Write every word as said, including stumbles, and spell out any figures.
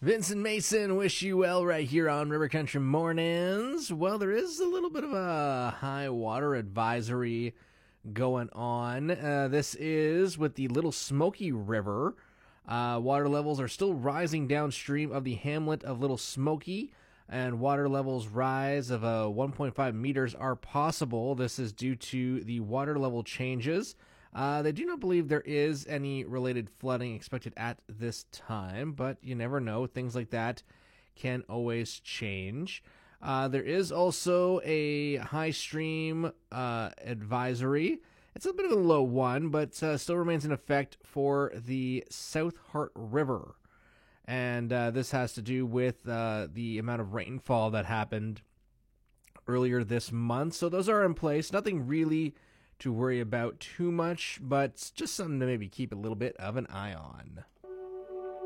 Vincent Mason, wish you well right here on River Country Mornings. Well, there is a little bit of a high water advisory going on. Uh, this is with the Little Smoky River. Uh, water levels are still rising downstream of the hamlet of Little Smoky, and water levels rise of uh, one point five meters are possible. This is due to the water level changes. Uh, they do not believe there is any related flooding expected at this time, but you never know. Things like that can always change. Uh, there is also a high stream uh, advisory. It's a bit of a low one, but uh, still remains in effect for the South Heart River. And uh, this has to do with uh, the amount of rainfall that happened earlier this month. So those are in place. Nothing really to worry about too much, but just something to maybe keep a little bit of an eye on.